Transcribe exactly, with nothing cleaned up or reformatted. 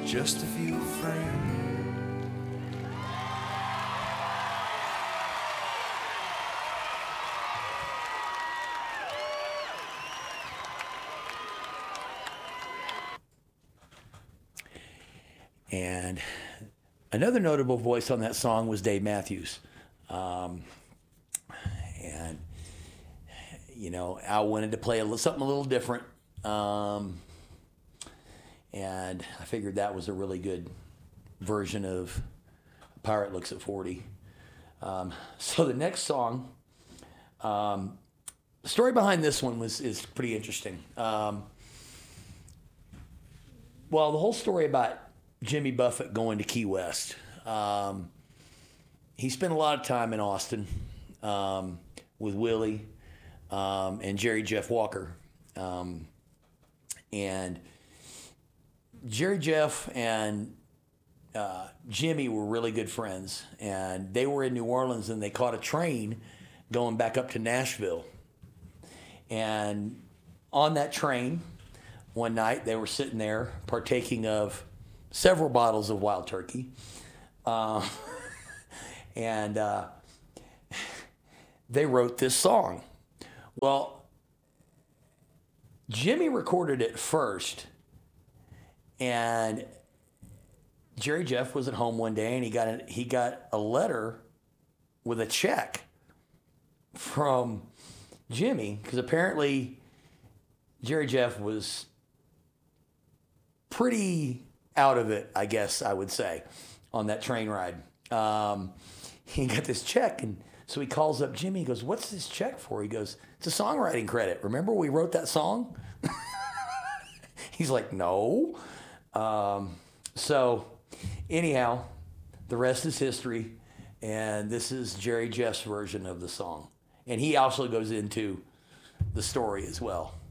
just a few friends. And another notable voice on that song was Dave Matthews. Um, and, you know, Al wanted to play a little, something a little different. Um, and I figured that was a really good version of Pirate Looks at forty. Um, so the next song, um, the story behind this one was is pretty interesting. Um, well, the whole story about Jimmy Buffett going to Key West. Um, he spent a lot of time in Austin um, with Willie um, and Jerry Jeff Walker. Um, and Jerry Jeff and uh, Jimmy were really good friends. And they were in New Orleans and they caught a train going back up to Nashville. And on that train, one night they were sitting there partaking of several bottles of Wild Turkey. Uh, and uh, they wrote this song. Well, Jimmy recorded it first, and Jerry Jeff was at home one day, and he got a, he got a letter with a check from Jimmy, because apparently Jerry Jeff was pretty out of it, I guess I would say, on that train ride. Um, he got this check, and so he calls up Jimmy. He goes, "What's this check for?" He goes, "It's a songwriting credit. Remember we wrote that song?" He's like, "No." Um, so anyhow, the rest is history, and this is Jerry Jeff's version of the song. And he also goes into the story as well.